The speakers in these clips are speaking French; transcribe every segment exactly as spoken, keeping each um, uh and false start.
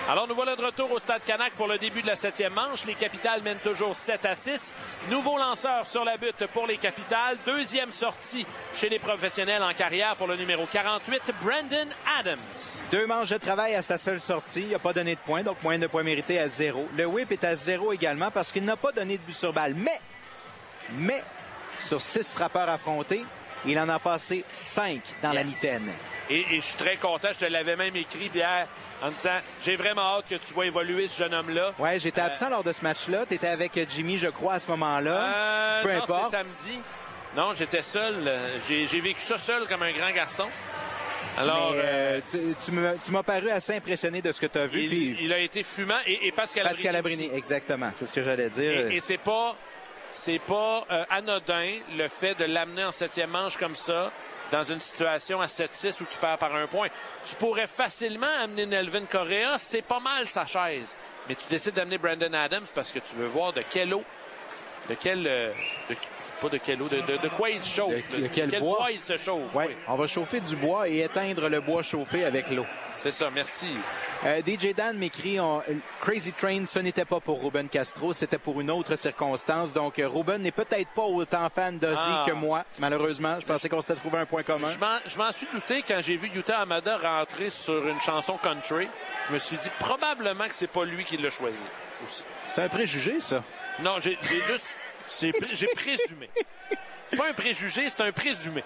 Alors, nous voilà de retour au Stade Canac pour le début de la septième manche. Les Capitals mènent toujours sept à six. Nouveau lanceur sur la butte pour les Capitals. Deuxième sortie chez les professionnels en carrière pour le numéro quarante-huit, Brandon Adams. Deux manches de travail à sa seule sortie. Il n'a pas donné de points, donc moyenne de points mérités à zéro. Le whip est à zéro également parce qu'il n'a pas donné de but sur balle. Mais, mais, sur six frappeurs affrontés, il en a passé cinq dans yes. la mitaine. Et, et je suis très content. Je te l'avais même écrit, Pierre, en disant, j'ai vraiment hâte que tu vois évoluer ce jeune homme-là. Oui, j'étais euh, absent lors de ce match-là. Tu étais avec Jimmy, je crois, à ce moment-là. Euh, Peu non, importe. c'est samedi. Non, j'étais seul. J'ai, j'ai vécu ça seul comme un grand garçon. Alors, Mais, euh, tu, tu, m'as, tu m'as paru assez impressionné de ce que tu as vu. Il, puis... il a été fumant. Et, et Pascal Abrini. Pascal Abrini, exactement. C'est ce que j'allais dire. Et, et c'est pas, c'est pas euh, anodin le fait de l'amener en septième manche comme ça, dans une situation à sept six où tu perds par un point. Tu pourrais facilement amener Nelvin Correa. C'est pas mal sa chaise. Mais tu décides d'amener Brandon Adams parce que tu veux voir de quelle eau, de quel... Euh, de, pas de quelle eau, de, de, de quoi il se chauffe. De, de, de quel, quel bois, bois il se chauffe. Ouais, oui, on va chauffer du bois et éteindre le bois chauffé avec l'eau. C'est ça, merci. Euh, D J Dan m'écrit on, Crazy Train, ce n'était pas pour Ruben Castro, c'était pour une autre circonstance. Donc, euh, Ruben n'est peut-être pas autant fan d'Ozzy ah. que moi, malheureusement. Je pensais qu'on s'était trouvé un point commun. Je m'en, je m'en suis douté quand j'ai vu Yuta Hamada rentrer sur une chanson country. Je me suis dit probablement que c'est pas lui qui l'a choisi aussi. C'est un préjugé, ça? Non, j'ai, j'ai juste... J'ai, j'ai présumé. C'est pas un préjugé, c'est un présumé.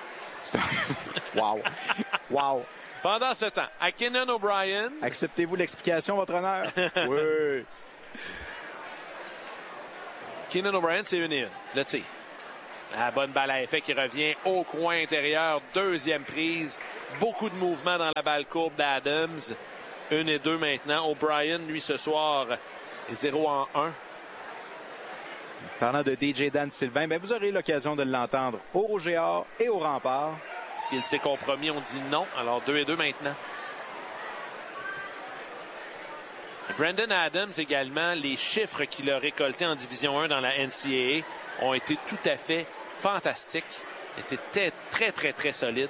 Wow. Wow. Pendant ce temps, à Kenan O'Brien... Acceptez-vous l'explication, votre honneur? Oui. Kenan O'Brien, c'est une et une. Le tir. La bonne balle à effet qui revient au coin intérieur. Deuxième prise. Beaucoup de mouvement dans la balle courbe d'Adams. Une et deux maintenant. O'Brien, lui, ce soir, zéro en un. Parlant de D J Dan Sylvain, ben vous aurez l'occasion de l'entendre au Rouge et Or et au Rempart. Est-ce qu'il s'est compromis? On dit non. Alors deux et deux maintenant. Brandon Adams également, les chiffres qu'il a récoltés en Division un dans la N C A A ont été tout à fait fantastiques. Étaient très, très, très, très solides.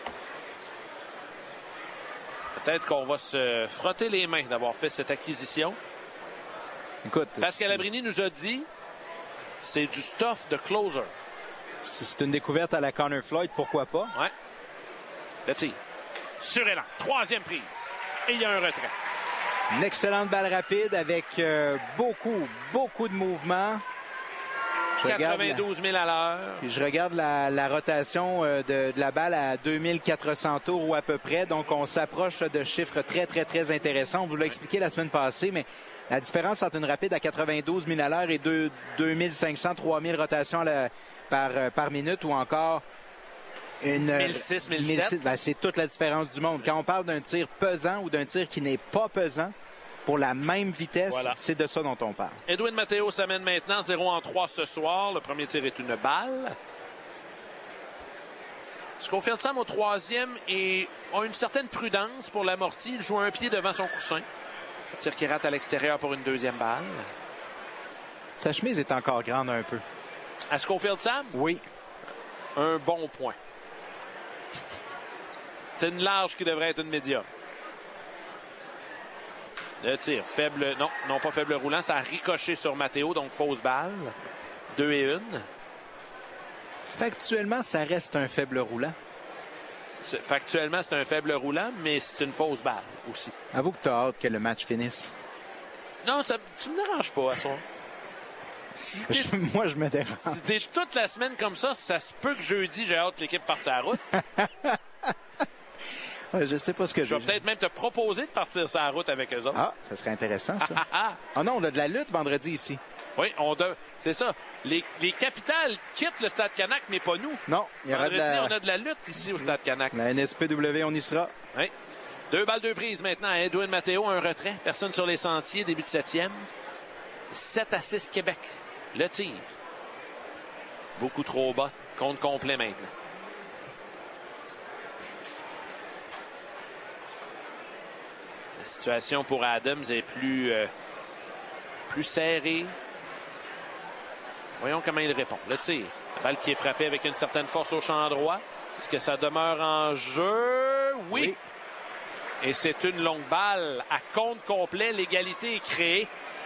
Peut-être qu'on va se frotter les mains d'avoir fait cette acquisition. Écoute, Pascal Abrini nous a dit c'est du stuff de closer. Si c'est une découverte à la Connor Floyd, pourquoi pas? Ouais. Le tir. Surélan. Troisième prise. Et il y a un retrait. Une excellente balle rapide avec euh, beaucoup, beaucoup de mouvements. Je quatre-vingt-douze mille à l'heure. Puis je regarde la, la rotation euh, de, de la balle à deux mille quatre cents tours ou à peu près. Donc, on s'approche de chiffres très, très, très intéressants. On vous l'a expliqué la semaine passée, mais la différence entre une rapide à quatre-vingt-douze mille à l'heure et deux mille cinq cents, trois mille rotations à la, par, euh, par minute ou encore une... mille six, mille sept. Ben, c'est toute la différence du monde. Quand on parle d'un tir pesant ou d'un tir qui n'est pas pesant, pour la même vitesse, voilà. C'est de ça dont on parle. Edwin Matteo s'amène maintenant zéro en trois ce soir. Le premier tir est une balle. Schofield Sam au troisième et a une certaine prudence pour l'amorti. Il joue un pied devant son coussin. Le tir qui rate à l'extérieur pour une deuxième balle. Sa chemise est encore grande un peu. À Schofield Sam? Oui. Un bon point. C'est une large qui devrait être une médium. Le tir faible, non, non pas faible roulant, ça a ricoché sur Matteo, donc fausse balle. Deux et une. Factuellement, ça reste un faible roulant. C'est, factuellement, c'est un faible roulant, mais c'est une fausse balle aussi. Avoue que tu as hâte que le match finisse. Non, ça, tu me déranges pas à soi. Si Moi, je me dérange. Si t'es toute la semaine comme ça, ça se peut que jeudi, j'ai hâte que l'équipe parte sa route. Ouais, je sais pas ce que je Je vais peut-être même te proposer de partir sa route avec eux autres. Ah, ça serait intéressant, ça. Ah oh non, on a de la lutte vendredi ici. Oui, on de... c'est ça. Les, les Capitals quittent le Stade Canac, mais pas nous. Non, il y aura vendredi, de la... on a de la lutte ici au Stade Canac. La N S P W, on y sera. Oui. Deux balles, deux prises maintenant à Edwin Matteo, un retrait. Personne sur les sentiers, début de septième. sept à six Québec. Le tir. Beaucoup trop bas. Compte complet maintenant. La situation pour Adams est plus, euh, plus serrée. Voyons comment il répond. Le tir. La balle qui est frappée avec une certaine force au champ droit. Est-ce que ça demeure en jeu? Oui. oui. Et c'est une longue balle à compte complet. L'égalité est créée.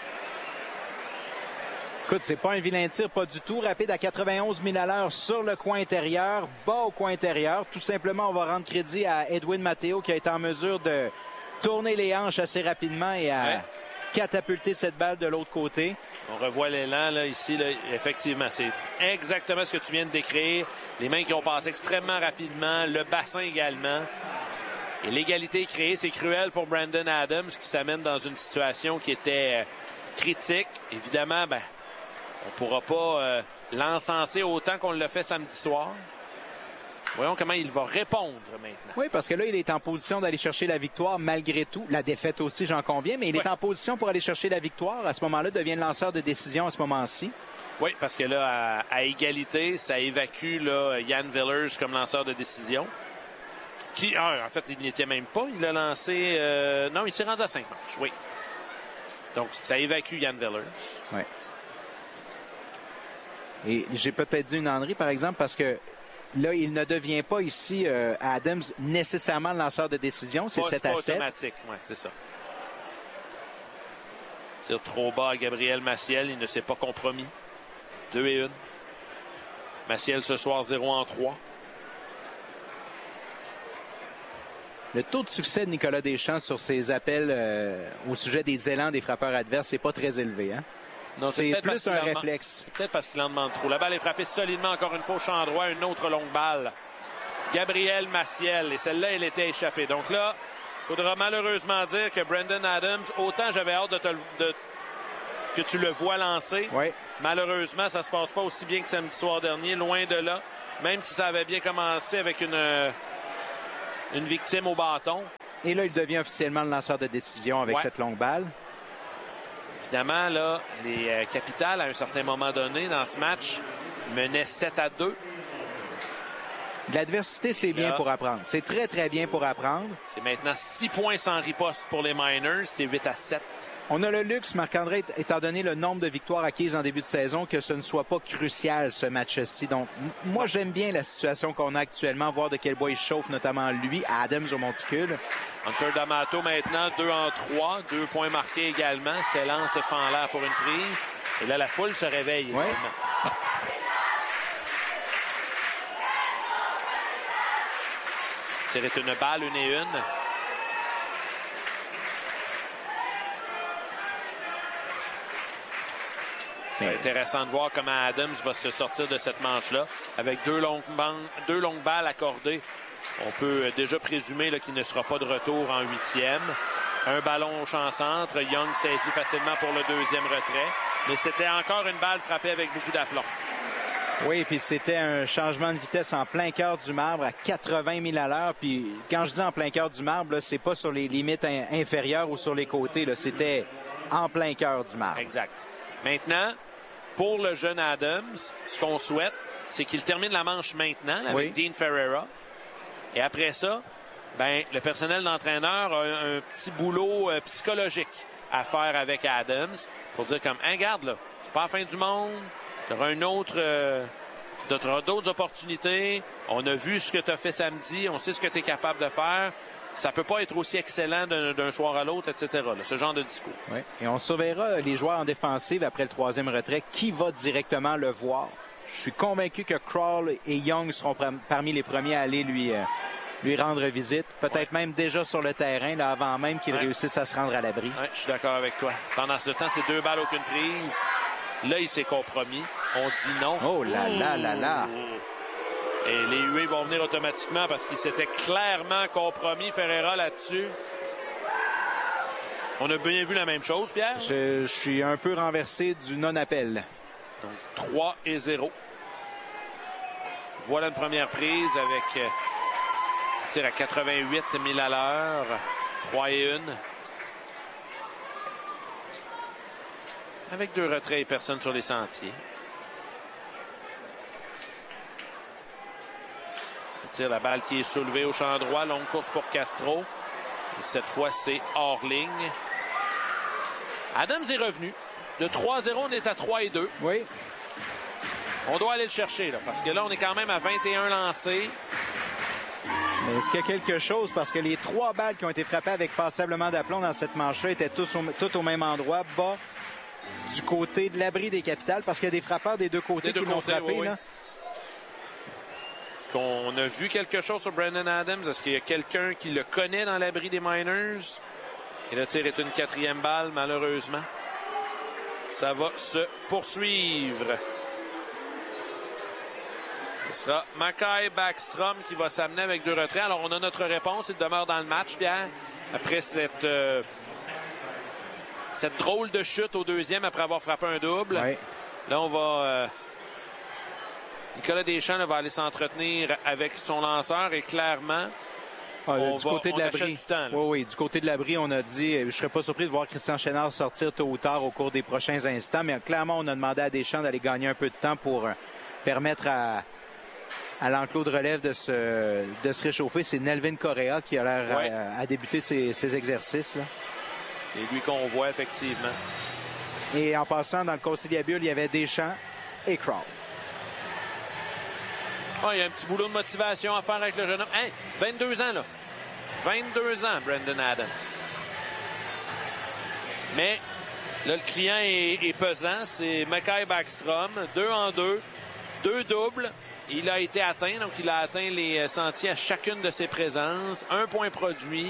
Écoute, c'est pas un vilain tir, pas du tout. Rapide à quatre-vingt-onze milles à l'heure sur le coin intérieur, bas au coin intérieur. Tout simplement, on va rendre crédit à Edwin Matteo qui a été en mesure de tourner les hanches assez rapidement et à ouais. catapulter cette balle de l'autre côté. On revoit l'élan là, ici. Là, effectivement, c'est exactement ce que tu viens de décrire. Les mains qui ont passé extrêmement rapidement, le bassin également. Et l'égalité est créée. C'est cruel pour Brandon Adams qui s'amène dans une situation qui était euh, critique. Évidemment, ben, on ne pourra pas euh, l'encenser autant qu'on l'a fait samedi soir. Voyons comment il va répondre maintenant. Oui, parce que là, il est en position d'aller chercher la victoire malgré tout. La défaite aussi, j'en conviens, mais il oui. est en position pour aller chercher la victoire. À ce moment-là, devient le lanceur de décision à ce moment-ci. Oui, parce que là, à, à égalité, ça évacue là, Jan Villers comme lanceur de décision. Qui, ah, en fait, il n'y était même pas. Il a lancé... Euh, non, il s'est rendu à cinq manches, oui. Donc, ça évacue Jan Villers. Oui. Et j'ai peut-être dit une ânerie, par exemple, parce que là, il ne devient pas ici, euh, Adams, nécessairement le lanceur de décision. C'est sept à sept. C'est automatique, oui, c'est ça. Tire trop bas à Gabriel Maciel. Il ne s'est pas compromis. deux et un. Maciel, ce soir, zéro en trois. Le taux de succès de Nicolas Deschamps sur ses appels euh, au sujet des élans des frappeurs adverses, c'est pas très élevé, hein? Non, c'est plus un réflexe. C'est peut-être parce qu'il en demande trop. La balle est frappée solidement encore une fois au champ droit. Une autre longue balle. Gabriel Maciel. Et celle-là, elle était échappée. Donc là, il faudra malheureusement dire que Brandon Adams, autant j'avais hâte de te le, de, que tu le vois lancer. Oui. Malheureusement, ça se passe pas aussi bien que samedi soir dernier. Loin de là. Même si ça avait bien commencé avec une, une victime au bâton. Et là, il devient officiellement le lanceur de décision avec ouais. cette longue balle. Évidemment, là, les euh, Capitals, à un certain moment donné, dans ce match, menaient sept à deux. L'adversité, c'est bien pour apprendre. C'est très, très bien pour apprendre. C'est maintenant six points sans riposte pour les Miners. C'est huit à sept. On a le luxe, Marc-André, étant donné le nombre de victoires acquises en début de saison, que ce ne soit pas crucial, ce match-ci. Donc, moi, j'aime bien la situation qu'on a actuellement, voir de quel bois il chauffe, notamment lui, Adams au monticule. Hunter D'Amato maintenant, deux en trois, deux points marqués également. S'élance se fait en l'air pour une prise. Et là, la foule se réveille. Oui. Tirer une balle, une et une. C'est intéressant de voir comment Adams va se sortir de cette manche-là. Avec deux longues, deux longues balles accordées, on peut déjà présumer qu'il ne sera pas de retour en huitième. Un ballon au champ centre. Young saisit facilement pour le deuxième retrait. Mais c'était encore une balle frappée avec beaucoup d'aplomb. Oui, puis c'était un changement de vitesse en plein cœur du marbre à quatre-vingts milles à l'heure. Puis quand je dis en plein cœur du marbre, c'est pas sur les limites in- inférieures ou sur les côtés. C'était en plein cœur du marbre. Exact. Maintenant, pour le jeune Adams, ce qu'on souhaite, c'est qu'il termine la manche maintenant avec oui. Dean Ferreira. Et après ça, ben, le personnel d'entraîneur a un, un petit boulot euh, psychologique à faire avec Adams pour dire comme, hein, regarde, là, c'est pas la fin du monde. Tu auras une autre, euh, d'autres opportunités. On a vu ce que tu as fait samedi. On sait ce que tu es capable de faire. Ça peut pas être aussi excellent d'un, d'un soir à l'autre, et cetera. Là, ce genre de discours. Oui. Et on surveillera les joueurs en défensive après le troisième retrait. Qui va directement le voir? Je suis convaincu que Kroll et Young seront parmi les premiers à aller lui, euh, lui rendre visite. Peut-être ouais. même déjà sur le terrain, là, avant même qu'il ouais. réussisse à se rendre à l'abri. Ouais, je suis d'accord avec toi. Pendant ce temps, c'est deux balles, aucune prise. Là, il s'est compromis. On dit non. Oh là là là là! Et les huées vont venir automatiquement parce qu'il s'était clairement compromis, Ferreira, là-dessus. On a bien vu la même chose, Pierre. Je, je suis un peu renversé du non-appel. Donc, trois et zéro. Voilà une première prise avec euh, tir à quatre-vingt-huit milles à l'heure. trois et un. Avec deux retraits et personne sur les sentiers. Tire la balle qui est soulevée au champ droit. Longue course pour Castro. Et cette fois, c'est hors ligne. Adams est revenu. De trois à zéro, on est à trois et deux. Oui. On doit aller le chercher, là, parce que là, on est quand même à vingt et un lancés. Mais est-ce qu'il y a quelque chose? Parce que les trois balles qui ont été frappées avec passablement d'aplomb dans cette manche-là étaient tous au, toutes au même endroit, bas du côté de l'abri des Capitales, parce qu'il y a des frappeurs des deux côtés des qui l'ont frappé. Oui, oui. Là. Est-ce qu'on a vu quelque chose sur Brandon Adams? Est-ce qu'il y a quelqu'un qui le connaît dans l'abri des Miners? Et le tir est une quatrième balle, malheureusement. Ça va se poursuivre. Ce sera Mackay Backstrom qui va s'amener avec deux retraits. Alors, on a notre réponse. Il demeure dans le match, Pierre, après cette, euh, cette drôle de chute au deuxième après avoir frappé un double. Oui. Là, on va... Euh, Nicolas Deschamps là, va aller s'entretenir avec son lanceur et clairement... Ah, on du va, côté de l'abri. Oui, oui, du côté de l'abri, on a dit, je ne serais pas surpris de voir Christian Chénard sortir tôt ou tard au cours des prochains instants, mais clairement, on a demandé à Deschamps d'aller gagner un peu de temps pour euh, permettre à, à l'enclos de relève de se, de se réchauffer. C'est Nelvin Correa qui a l'air ouais. à, à débuter ses, ses exercices. Là. Et lui qu'on voit effectivement. Et en passant dans le conciliabule, il y avait Deschamps et Crawl. Oh, il y a un petit boulot de motivation à faire avec le jeune homme. Hey, vingt-deux ans, là. vingt-deux ans, Brandon Adams. Mais là, le client est, est pesant. C'est Mackay Backstrom. Deux en deux. Deux doubles. Il a été atteint. Donc, il a atteint les sentiers à chacune de ses présences. Un point produit.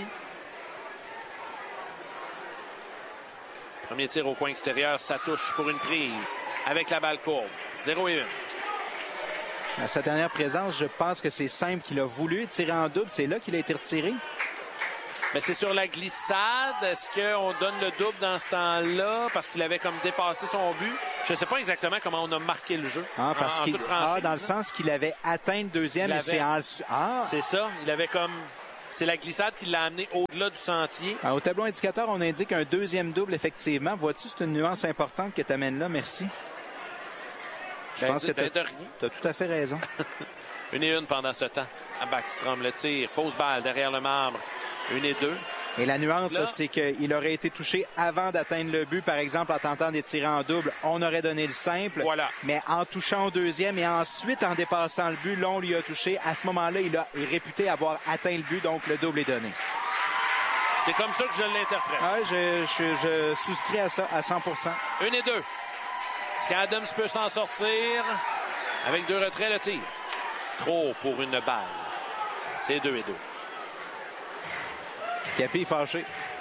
Premier tir au coin extérieur. Ça touche pour une prise. Avec la balle courbe. zéro et un. À sa dernière présence, je pense que c'est simple qu'il a voulu tirer en double. C'est là qu'il a été retiré. Mais c'est sur la glissade. Est-ce qu'on donne le double dans ce temps-là parce qu'il avait comme dépassé son but? Je ne sais pas exactement comment on a marqué le jeu. Ah, parce en, qu'il, en ah, dans le sens qu'il avait atteint le deuxième. Et c'est, en... ah. c'est ça. Il avait comme... C'est la glissade qui l'a amené au-delà du sentier. Alors, au tableau indicateur, on indique un deuxième double, effectivement. Vois-tu, c'est une nuance importante que tu amènes là. Merci. Je ben, pense que tu as tout à fait raison. Une et une pendant ce temps à Backstrom. Le tir, fausse balle derrière le marbre. Une et deux. Et la nuance, là, c'est qu'il aurait été touché avant d'atteindre le but. Par exemple, en tentant de tirer en double, on aurait donné le simple. Voilà. Mais en touchant au deuxième et ensuite en dépassant le but, là, on lui a touché. À ce moment-là, il a, est réputé avoir atteint le but, donc le double est donné. C'est comme ça que je l'interprète. Ah, je, je, je souscris à ça à cent pour cent. Une et deux. Est-ce qu'Adams peut s'en sortir? Avec deux retraits, le tir. Trop pour une balle. C'est deux et deux. Capi est fâché.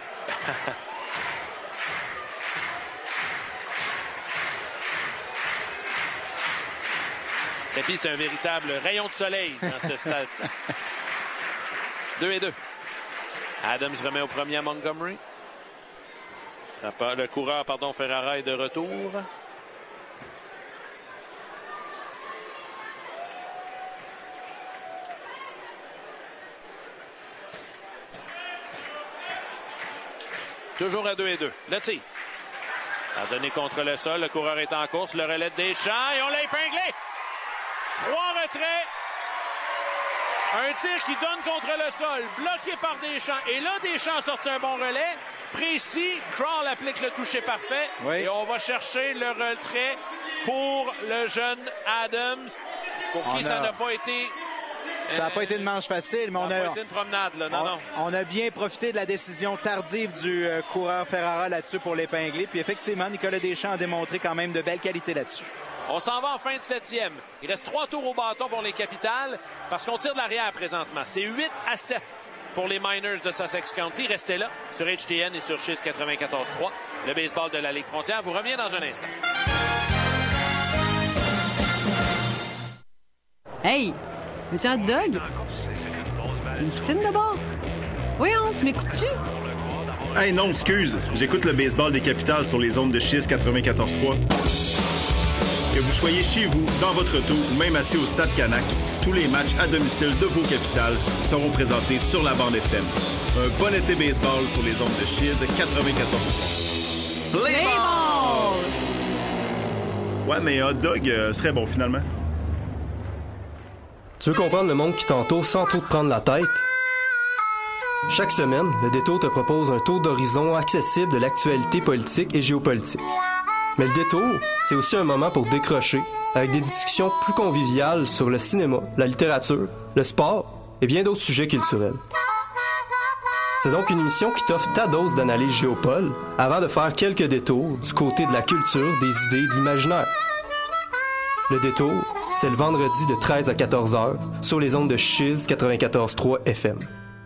Capi, c'est un véritable rayon de soleil dans ce stade. deux et deux. Adams remet au premier à Montgomery. Le coureur, pardon, Ferrara est de retour. Toujours à deux et deux. Le tir. A donné contre le sol. Le coureur est en course. Le relais de Deschamps. Et on l'a épinglé. Trois retraits. Un tir qui donne contre le sol. Bloqué par Deschamps. Et là, Deschamps a sorti un bon relais. Précis. Crawl applique le toucher parfait. Oui. Et on va chercher le retrait pour le jeune Adams. Pour qui on ça a... n'a pas été... Ça n'a pas été une manche facile, mais ça on a a... pas été une promenade, là. Non, on, non. On a bien profité de la décision tardive du euh, coureur Ferrara là-dessus pour l'épingler. Puis effectivement, Nicolas Deschamps a démontré quand même de belles qualités là-dessus. On s'en va en fin de septième. Il reste trois tours au bâton pour les Capitales parce qu'on tire de l'arrière présentement. C'est huit à sept pour les Miners de Sussex County. Restez là sur H T N et sur Chiz quatre-vingt-quatorze trois. Le baseball de la Ligue Frontière vous revient dans un instant. Hey! Veux-tu un hot dog? Une poutine de bord? Voyons, tu m'écoutes-tu? Hey non, excuse. J'écoute le baseball des Capitales sur les ondes de Chiz quatre-vingt-quatorze trois. Que vous soyez chez vous, dans votre auto ou même assis au Stade Canac, tous les matchs à domicile de vos Capitales seront présentés sur la bande F M. Un bon été baseball sur les ondes de Chiz quatre-vingt-quatorze trois. Play ball! Ouais, mais un hot dog euh, serait bon finalement. Tu veux comprendre le monde qui t'entoure sans trop te prendre la tête? Chaque semaine, le Détour te propose un tour d'horizon accessible de l'actualité politique et géopolitique. Mais le Détour, c'est aussi un moment pour décrocher, avec des discussions plus conviviales sur le cinéma, la littérature, le sport et bien d'autres sujets culturels. C'est donc une émission qui t'offre ta dose d'analyse géopole avant de faire quelques détours du côté de la culture, des idées et de l'imaginaire. Le détour, c'est le vendredi de treize à quatorze heures sur les ondes de Chiz quatre-vingt-quatorze point trois F M.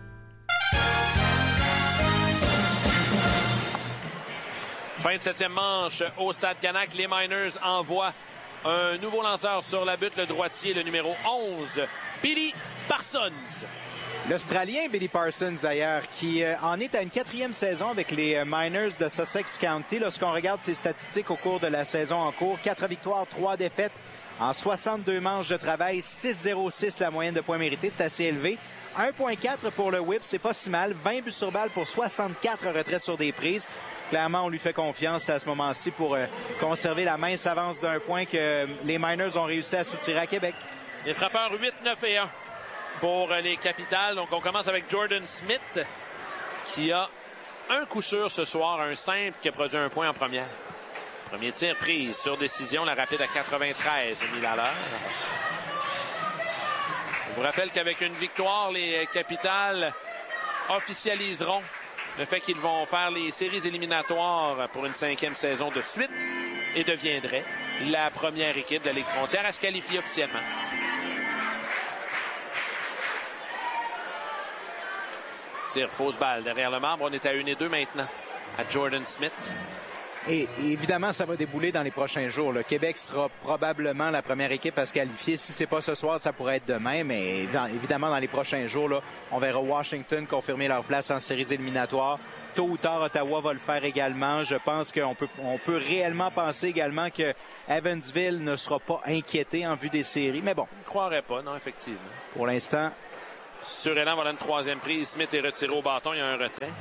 Fin de septième manche au Stade Canac. Les Miners envoient un nouveau lanceur sur la butte, le droitier, le numéro onze, Billy Parsons. L'Australien Billy Parsons, d'ailleurs, qui euh, en est à une quatrième saison avec les euh, Miners de Sussex County. Lorsqu'on regarde ses statistiques au cours de la saison en cours, quatre victoires, trois défaites en soixante-deux manches de travail, six virgule zéro six la moyenne de points mérités, c'est assez élevé. un virgule quatre pour le whip, c'est pas si mal. vingt buts sur balle pour soixante-quatre retraits sur des prises. Clairement, on lui fait confiance à ce moment-ci pour euh, conserver la mince avance d'un point que euh, les Miners ont réussi à soutirer à Québec. Les frappeurs huit, neuf et un pour euh, les Capitals. Donc, on commence avec Jordan Smith qui a un coup sûr ce soir, un simple qui a produit un point en première. Premier tir pris sur décision, la rapide à quatre-vingt-treize milles à l'heure. Je vous rappelle qu'avec une victoire, les Capitals officialiseront le fait qu'ils vont faire les séries éliminatoires pour une cinquième saison de suite et deviendraient la première équipe de la Ligue frontière à se qualifier officiellement. Tire fausse balle derrière le marbre. On est à une et deux maintenant à Jordan Smith. Et évidemment, ça va débouler dans les prochains jours. Le Québec sera probablement la première équipe à se qualifier. Si c'est pas ce soir, ça pourrait être demain. Mais évidemment, dans les prochains jours, là, on verra Washington confirmer leur place en séries éliminatoires. Tôt ou tard, Ottawa va le faire également. Je pense qu'on peut, on peut réellement penser également que Evansville ne sera pas inquiété en vue des séries. Mais bon. Je ne croirais pas, non, effectivement. Pour l'instant. Surélan, voilà une troisième prise. Smith est retiré au bâton. Il y a un retrait.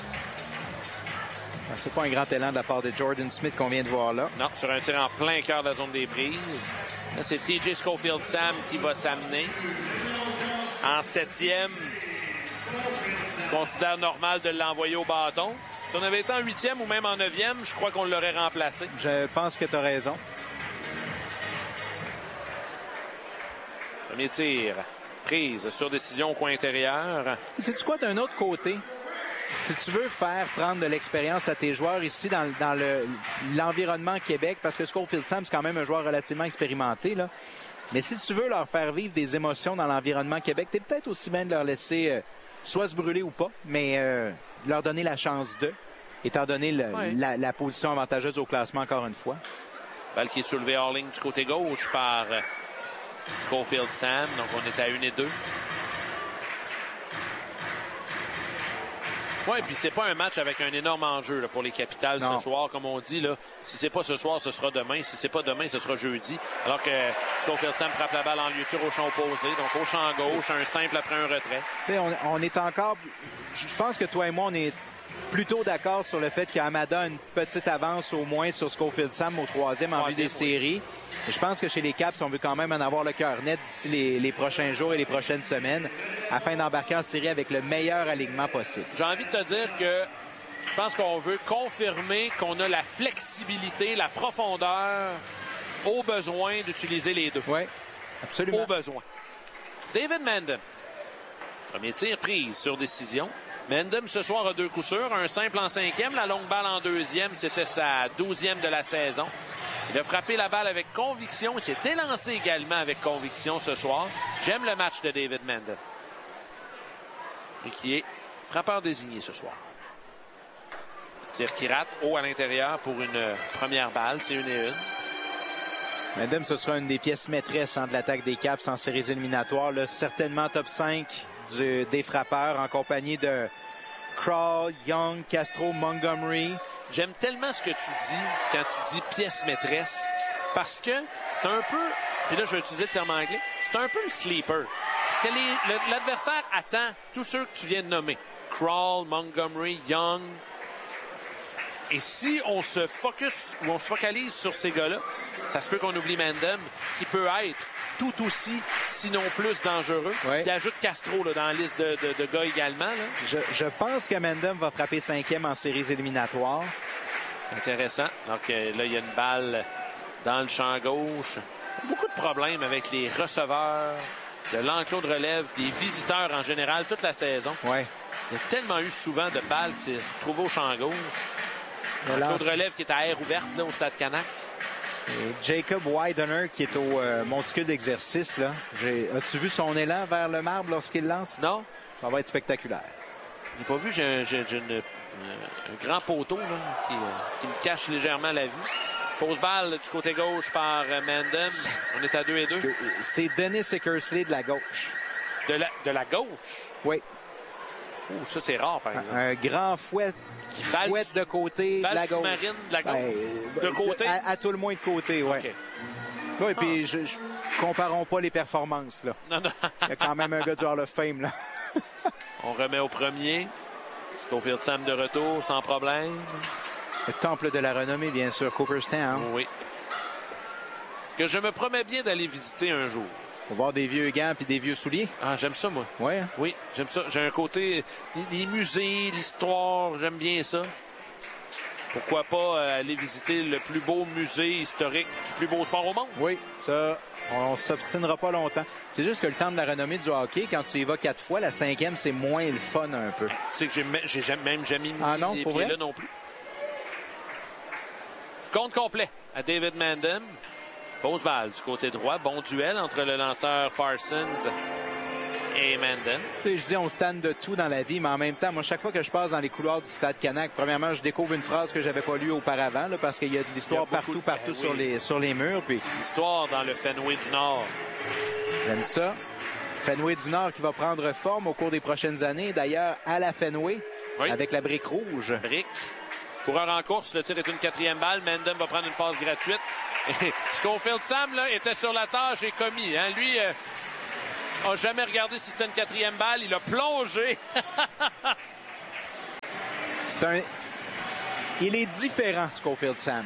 C'est pas un grand élan de la part de Jordan Smith qu'on vient de voir là. Non, sur un tir en plein cœur de la zone des prises. Là, c'est T J Schofield-Sam qui va s'amener. En septième, je considère normal de l'envoyer au bâton. Si on avait été en huitième ou même en neuvième, je crois qu'on l'aurait remplacé. Je pense que tu as raison. Premier tir. Prise sur décision au coin intérieur. Sais-tu quoi, d'un autre côté? Si tu veux faire prendre de l'expérience à tes joueurs ici dans, dans le, l'environnement Québec, parce que Schofield Sam, c'est quand même un joueur relativement expérimenté, là. Mais si tu veux leur faire vivre des émotions dans l'environnement Québec, t'es peut-être aussi bien de leur laisser euh, soit se brûler ou pas, mais euh, leur donner la chance d'eux, étant donné le, ouais. la, la position avantageuse au classement encore une fois. Balle qui est soulevée hors ligne du côté gauche par euh, Schofield Sam. Donc on est à une et deux. Oui, puis c'est pas un match avec un énorme enjeu là, pour les Capitals non. ce soir. Comme on dit, là, si c'est pas ce soir, ce sera demain. Si c'est pas demain, ce sera jeudi. Alors que Schofield Sam frappe la balle en lieu sûr au champ opposé. Donc au champ gauche, un simple après un retrait. Tu sais, on, on est encore... Je pense que toi et moi, on est plutôt d'accord sur le fait qu'Amada a une petite avance au moins sur Schofield Sam au troisième en vue des oui. séries. Je pense que chez les Caps, on veut quand même en avoir le cœur net d'ici les, les prochains jours et les prochaines semaines afin d'embarquer en série avec le meilleur alignement possible. J'ai envie de te dire que je pense qu'on veut confirmer qu'on a la flexibilité, la profondeur au besoin d'utiliser les deux. Oui, absolument. Au besoin. David Mandem. Premier tir prise sur décision. Mandem ce soir a deux coups sûrs, un simple en cinquième, la longue balle en deuxième, c'était sa douzième de la saison. Il a frappé la balle avec conviction, il s'est élancé également avec conviction ce soir. J'aime le match de David Mandem. Et qui est frappeur désigné ce soir. Tir qui rate, haut à l'intérieur pour une première balle, c'est une et une. Mandem, ce sera une des pièces maîtresses hein, de l'attaque des Caps en séries éliminatoires. Là, certainement top cinq du, des frappeurs en compagnie de Crawl, Young, Castro, Montgomery. J'aime tellement ce que tu dis quand tu dis pièce maîtresse parce que c'est un peu, puis là je vais utiliser le terme anglais, c'est un peu le sleeper. Parce que les, le, l'adversaire attend tous ceux que tu viens de nommer. Crawl, Montgomery, Young. Et si on se focus ou on se focalise sur ces gars-là, ça se peut qu'on oublie Mandem, qui peut être tout aussi, sinon plus dangereux. Oui. Qui ajoute Castro là, dans la liste de, de, de gars également. Là. Je, je pense que Mandem va frapper cinquième en séries éliminatoires. Intéressant. Donc euh, là, il y a une balle dans le champ gauche. Beaucoup de problèmes avec les receveurs de l'enclos de relève, des visiteurs en général toute la saison. Ouais. Il y a tellement eu souvent de balles qui s'est retrouvé au champ gauche. L'enclos de relève qui est à air ouverte là, au Stade Canac. Et Jacob Widener qui est au euh, monticule d'exercice. Là. J'ai... As-tu vu son élan vers le marbre lorsqu'il lance? Non. Ça va être spectaculaire. Je n'ai pas vu. J'ai un, j'ai, j'ai une, euh, un grand poteau là, qui, euh, qui me cache légèrement la vue. Fausse balle du côté gauche par euh, Mandem. On est à deux et deux. C'est Dennis Eckersley de la gauche. De la, de la gauche? Oui. Oh, ça, c'est rare, par exemple. Un, un grand fouet qui Balle, fouette de côté de la gauche. sous-marine de la gauche? Ben, de côté? À, à tout le moins de côté, oui. Okay. Oui, puis je, je comparons pas les performances, là. Non, non. Il y a quand même un gars du Hall of Fame, là. On remet au premier. Schofield Sam de retour, sans problème. Le temple de la renommée, bien sûr, Cooperstown. Oui. Que je me promets bien d'aller visiter un jour. Pour voir des vieux gants puis des vieux souliers. Ah, j'aime ça, moi. Oui. Oui, j'aime ça. J'ai un côté... Les, les musées, l'histoire, j'aime bien ça. Pourquoi pas euh, aller visiter le plus beau musée historique du plus beau sport au monde? Oui, ça, on s'obstinera pas longtemps. C'est juste que le temple de la renommée du hockey, quand tu y vas quatre fois, la cinquième, c'est moins le fun un peu. Tu sais que j'ai, j'ai jamais, même jamais mis ah non, les pour pieds vrai? là non plus. Compte complet à David Mandem. Fausse balle du côté droit. Bon duel entre le lanceur Parsons et Mandem. Tu sais, je dis on stand de tout dans la vie, mais en même temps, moi, chaque fois que je passe dans les couloirs du Stade Canac, premièrement, je découvre une phrase que j'avais pas lue auparavant, là, parce qu'il y a de l'histoire partout, de... partout ben sur, oui. les, sur les murs. Puis L'histoire dans le Fenway du Nord. j'aime ça. Fenway du Nord qui va prendre forme au cours des prochaines années. D'ailleurs, à la Fenway, Oui. avec la brique rouge. Brique. Coureur en course, le tir est une quatrième balle. Mandem va prendre une passe gratuite. Et Schofield Sam là, était sur la tâche et commis. Hein? Lui euh, a jamais regardé si c'était une quatrième balle. Il a plongé. C'est un... Il est différent, Schofield Sam.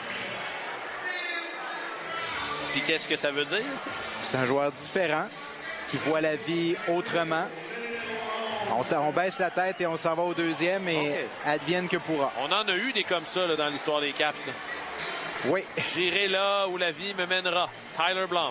Puis qu'est-ce que ça veut dire, ça? C'est un joueur différent qui voit la vie autrement. On, t- on baisse la tête et on s'en va au deuxième et Okay. advienne que pourra. On en a eu des comme ça là, dans l'histoire des Caps. Là. Oui. J'irai là où la vie me mènera. Tyler Blum.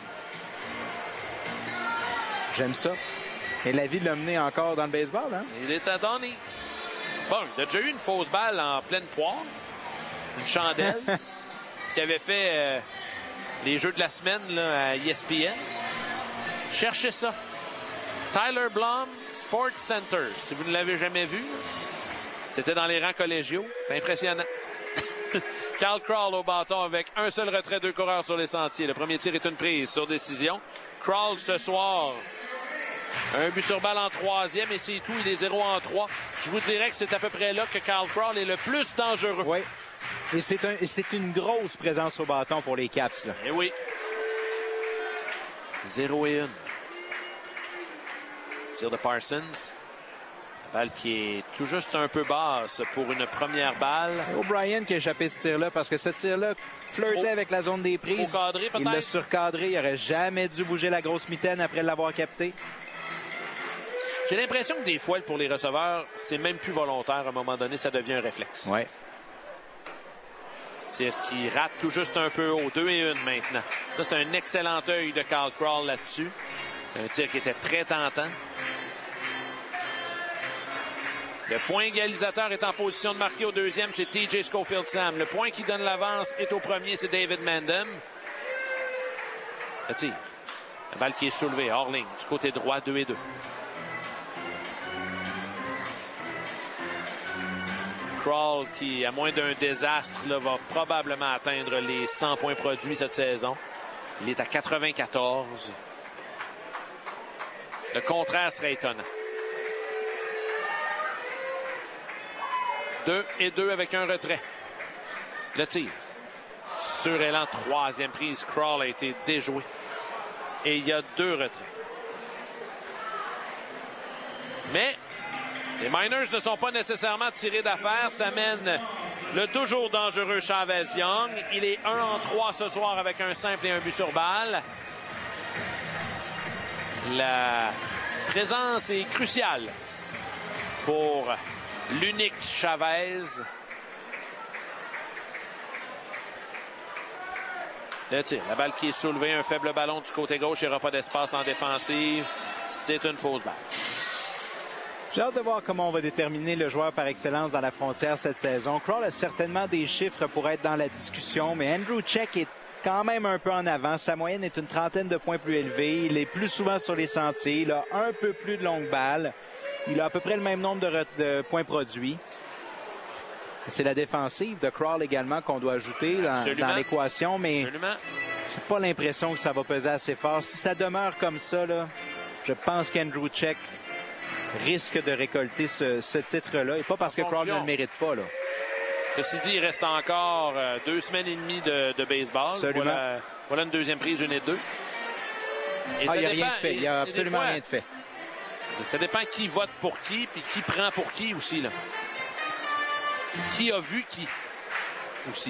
J'aime ça. Et la vie l'a mené encore dans le baseball, hein? Il est à Donny. Bon, il a déjà eu une fausse balle en pleine poire. Une chandelle. qui avait fait euh, les Jeux de la semaine là, à E S P N. Cherchez ça. Tyler Blum, Sports Center. Si vous ne l'avez jamais vu, c'était dans les rangs collégiaux. C'est impressionnant. Carl Crawl au bâton avec un seul retrait, deux coureurs sur les sentiers. Le premier tir est une prise sur décision. Crawl ce soir, un but sur balle en troisième et c'est tout. Il est zéro en trois. Je vous dirais que c'est à peu près là que Carl Crawl est le plus dangereux. Oui. Et c'est, un, et c'est une grosse présence au bâton pour les Caps, là. Eh oui. zéro et un. Tir de Parsons. Balle qui est tout juste un peu basse pour une première balle. O'Brien qui a échappé ce tir-là parce que ce tir-là flirtait Trop- avec la zone des prises. trop cadré, peut-être? Il l'a surcadré. Il n'aurait jamais dû bouger la grosse mitaine après l'avoir capté. J'ai l'impression que des fois, pour les receveurs, c'est même plus volontaire. À un moment donné, ça devient un réflexe. Oui. Tir qui rate tout juste un peu haut. deux et un maintenant. Ça, c'est un excellent œil de Carl Crawl là-dessus. Un tir qui était très tentant. Le point égalisateur est en position de marquer au deuxième, c'est T J Schofield Sam. Le point qui donne l'avance est au premier, c'est David Mandem. Le tir. La balle qui est soulevée, hors ligne, du côté droit, deux et deux. Crawl qui, à moins d'un désastre, là, va probablement atteindre les cent points produits cette saison. Il est à quatre-vingt-quatorze. Le contraire serait étonnant. deux et deux avec un retrait. Le tir. Sur élan, troisième prise. Crawl a été déjoué. Et il y a deux retraits. Mais les Miners ne sont pas nécessairement tirés d'affaire. Ça mène le toujours dangereux Chavez Young. Il est un en trois ce soir avec un simple et un but sur balle. La présence est cruciale pour l'unique Chavez. Le tir. La balle qui est soulevée, un faible ballon du côté gauche. Il n'y aura pas d'espace en défensive. C'est une fausse balle. J'ai hâte de voir comment on va déterminer le joueur par excellence dans la frontière cette saison. Crawl a certainement des chiffres pour être dans la discussion, mais Andrew Check est quand même un peu en avant. Sa moyenne est une trentaine de points plus élevée. Il est plus souvent sur les sentiers. Il a un peu plus de longues balles. Il a à peu près le même nombre de, de points produits. C'est la défensive de Crawl également qu'on doit ajouter dans, dans l'équation, mais je n'ai pas l'impression que ça va peser assez fort. Si ça demeure comme ça, là, je pense qu'Andrew Check risque de récolter ce, ce titre-là, et pas parce que Crawl ne le mérite pas, là. Ceci dit, il reste encore euh, deux semaines et demie de, de baseball. Voilà, voilà une deuxième prise, une et deux. Et ah, il n'y a rien de fait. Il n'y a absolument fois, rien de fait. Ça dépend qui vote pour qui, puis qui prend pour qui aussi, là. Qui a vu qui aussi.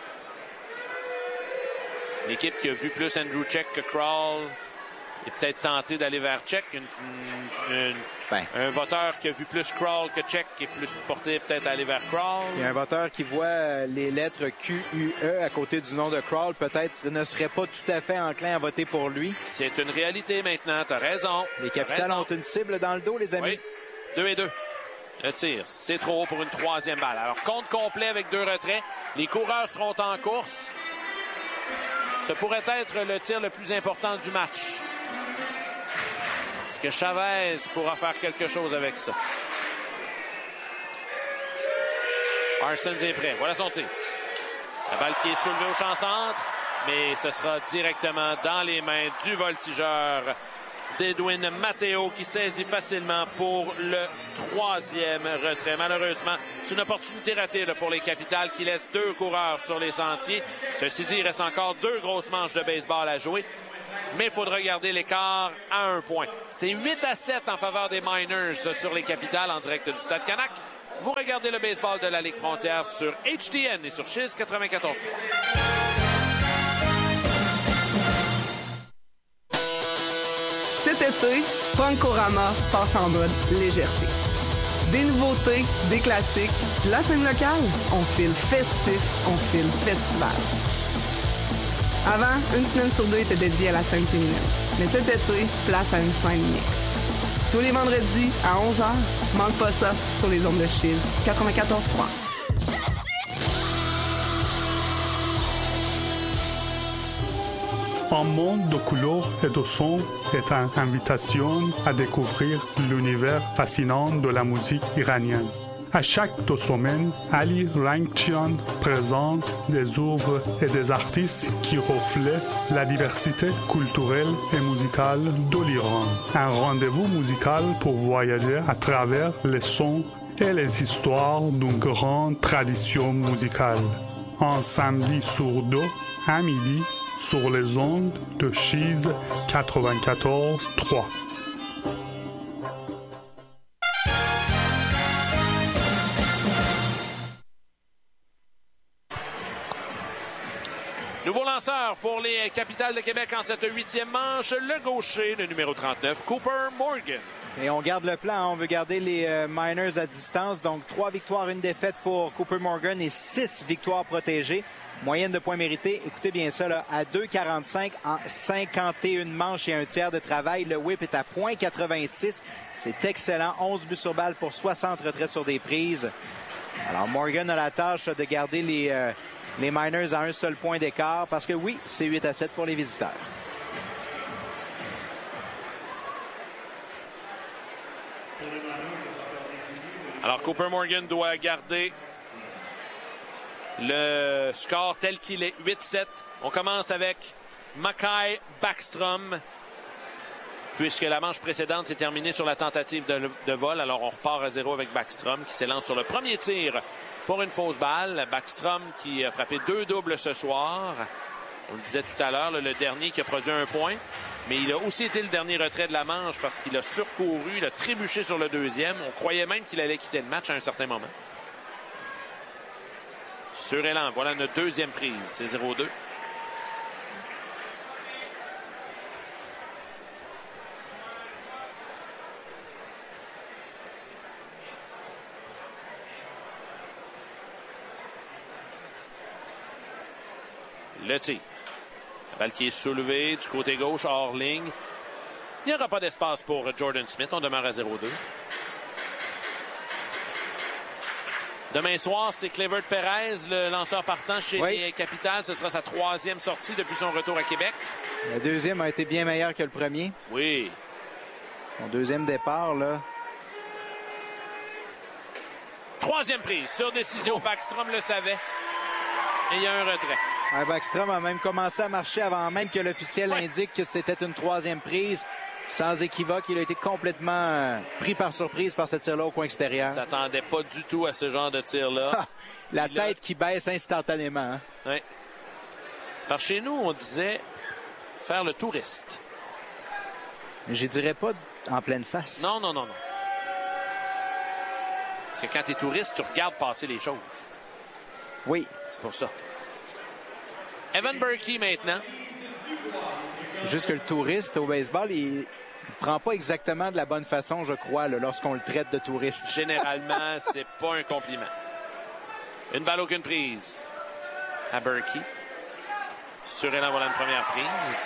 L'équipe qui a vu plus Andrew Check que Crawl est peut-être tenté d'aller vers Check. Une, une, une, ben. Un voteur qui a vu plus Crawl que Check est plus porté peut-être à aller vers Crawl. Il y a un voteur qui voit les lettres Q U E à côté du nom de Crawl. Peut-être ne serait pas tout à fait enclin à voter pour lui. C'est une réalité maintenant. T'as raison. Les Capitals ont une cible dans le dos, les amis. Oui. Deux et deux. Le tir, c'est trop haut pour une troisième balle. Alors, compte complet avec deux retraits. Les coureurs seront en course. Ce pourrait être le tir le plus important du match. Est-ce que Chavez pourra faire quelque chose avec ça? Parsons est prêt. Voilà son tir. La balle qui est soulevée au champ centre, mais ce sera directement dans les mains du voltigeur d'Edwin Matteo qui saisit facilement pour le troisième retrait. Malheureusement, c'est une opportunité ratée là, pour les Capitals qui laissent deux coureurs sur les sentiers. Ceci dit, il reste encore deux grosses manches de baseball à jouer. Mais il faudra garder l'écart à un point. C'est huit à sept en faveur des Miners sur les Capitals en direct du Stade Canac. Vous regardez le baseball de la Ligue Frontière sur H T N et sur Chiz quatre-vingt-quatorze trois. Cet été, Punkorama passe en mode légèreté. Des nouveautés, des classiques, la scène locale, on file festif, on file festival. Avant, une semaine sur deux était dédiée à la scène féminine. Mais cet été, place à une scène mixte. Tous les vendredis à onze heures, manque pas ça sur les ondes de Chiz quatre-vingt-quatorze trois. Un monde de couleurs et de sons est une invitation à découvrir l'univers fascinant de la musique iranienne. À chaque deux semaines, Ali Rangchian présente des œuvres et des artistes qui reflètent la diversité culturelle et musicale de l'Iran. Un rendez-vous musical pour voyager à travers les sons et les histoires d'une grande tradition musicale. Un samedi sur deux, à midi, sur les ondes de Chiz quatre-vingt-quatorze trois. Nouveau lanceur pour les Capitals de Québec en cette huitième manche, le gaucher, le numéro trente-neuf, Cooper Morgan. Et on garde le plan, hein? On veut garder les euh, Miners à distance. Donc, trois victoires, une défaite pour Cooper Morgan et six victoires protégées. Moyenne de points mérités, écoutez bien ça, là, à deux virgule quarante-cinq en cinquante et une manches et un tiers de travail. Le whip est à point quatre-vingt-six. C'est excellent. onze buts sur balle pour soixante retraits sur des prises. Alors, Morgan a la tâche de garder les, euh, les Miners à un seul point d'écart parce que oui, c'est huit à sept pour les visiteurs. Alors, Cooper Morgan doit garder le score tel qu'il est, huit sept. On commence avec Mackay Backstrom, puisque la manche précédente s'est terminée sur la tentative de, de vol. Alors, on repart à zéro avec Backstrom qui s'élance sur le premier tir pour une fausse balle. Backstrom qui a frappé deux doubles ce soir. On le disait tout à l'heure, le dernier qui a produit un point. Mais il a aussi été le dernier retrait de la manche parce qu'il a surcouru, il a trébuché sur le deuxième. On croyait même qu'il allait quitter le match à un certain moment. Sur élan, voilà notre deuxième prise. C'est zéro deux. Le tir. Balle qui est soulevée du côté gauche, hors ligne. Il n'y aura pas d'espace pour Jordan Smith. On demeure à zéro deux. Demain soir, c'est Clevert Perez, le lanceur partant chez oui. les Capitals. Ce sera sa troisième sortie depuis son retour à Québec. Le deuxième a été bien meilleur que le premier. Oui. Son deuxième départ, là. Troisième prise sur décision. Oh. Backstrom le savait. Et il y a un retrait. Ouais, Backstrom a même commencé à marcher avant même que l'officiel ouais. indique que c'était une troisième prise. Sans équivoque, il a été complètement euh, pris par surprise par ce tir-là au coin extérieur. Il ne s'attendait pas du tout à ce genre de tir-là. La il tête a... qui baisse instantanément. Hein? Oui. Par chez nous, on disait faire le touriste. Je dirais pas en pleine face. Non, non, non, non. Parce que quand tu es touriste, tu regardes passer les choses. Oui. C'est pour ça. Evan Berkey maintenant. Juste que le touriste au baseball, il ne prend pas exactement de la bonne façon, je crois, là, lorsqu'on le traite de touriste. Généralement, c'est pas un compliment. Une balle, aucune prise. À Berkey. Sur elle, voilà une première prise.